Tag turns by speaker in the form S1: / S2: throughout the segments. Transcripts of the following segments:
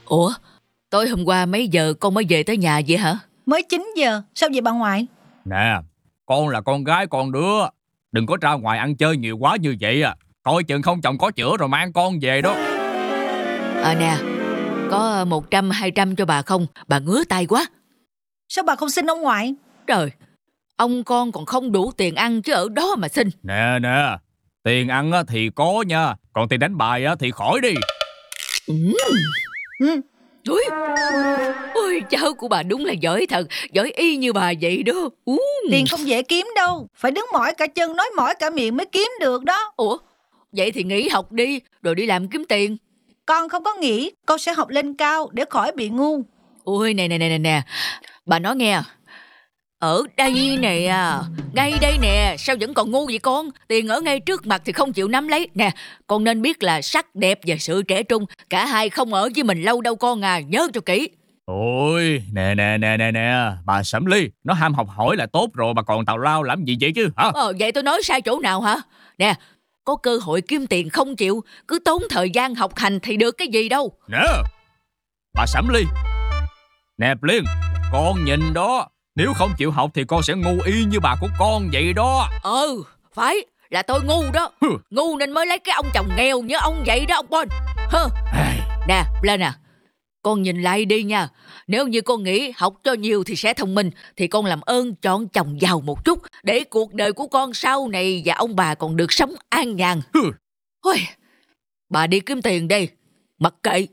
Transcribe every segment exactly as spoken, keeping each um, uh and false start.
S1: Ủa, tối hôm qua mấy giờ con mới về tới nhà vậy hả?
S2: Mới chín giờ, sao vậy bà ngoại?
S3: Nè, con là con gái con đứa, đừng có ra ngoài ăn chơi nhiều quá như vậy à. Coi chừng không chồng có chữa rồi mang con về đó.
S1: À nè, có một trăm hai trăm cho bà không? Bà ngứa tay quá.
S2: Sao bà không xin ông ngoại?
S1: Trời, ông con còn không đủ tiền ăn chứ ở đó mà xin.
S3: Nè nè, tiền ăn thì có nha, còn tiền đánh bài thì khỏi đi.
S1: Ừ. Ừ. Ui, ôi, cháu của bà đúng là giỏi thật, giỏi y như bà vậy đó. Uh.
S2: Tiền không dễ kiếm đâu, phải đứng mỏi cả chân nói mỏi cả miệng mới kiếm được đó.
S1: Ủa, vậy thì nghỉ học đi, rồi đi làm kiếm tiền.
S2: Con không có nghĩ, con sẽ học lên cao để khỏi bị ngu.
S1: Ôi, nè nè nè nè, bà nói nghe. Ở đây nè, ngay đây nè, sao vẫn còn ngu vậy con? Tiền ở ngay trước mặt thì không chịu nắm lấy. Nè, con nên biết là sắc đẹp và sự trẻ trung, cả hai không ở với mình lâu đâu con à, nhớ cho kỹ.
S3: Ôi, nè nè nè nè nè, bà Sẩm Ly, nó ham học hỏi là tốt rồi, bà còn tào lao làm gì vậy chứ hả?
S1: Ờ, vậy tôi nói sai chỗ nào hả? Nè, có cơ hội kiếm tiền không chịu, cứ tốn thời gian học hành thì được cái gì đâu.
S3: Nè, bà Sẩm Ly, nè Liên, con nhìn đó. Nếu không chịu học thì con sẽ ngu y như bà của con vậy đó.
S1: Ừ, phải, là tôi ngu đó. Hừ. Ngu nên mới lấy cái ông chồng nghèo như ông vậy đó ông Bon. Hơ. Nè, lên nè, con nhìn lại đi nha. Nếu như con nghĩ học cho nhiều thì sẽ thông minh, thì con làm ơn chọn chồng giàu một chút, để cuộc đời của con sau này và ông bà còn được sống an nhàn. Ôi, bà đi kiếm tiền đi, mặc kệ.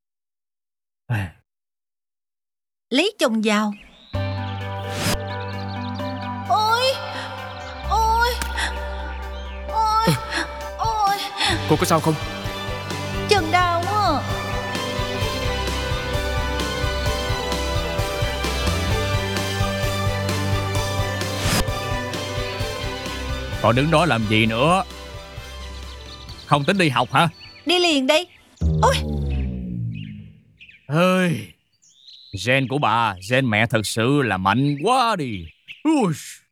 S2: Lấy chồng giàu. Ôi, ôi, ôi, ôi.
S4: Cô có sao không?
S2: Chân đau quá.
S3: Còn đứng đó làm gì nữa? Không tính đi học hả?
S2: Đi liền đây. Ôi.
S3: Ơi, gen của bà, gen mẹ thật sự là mạnh quá đi. Ui.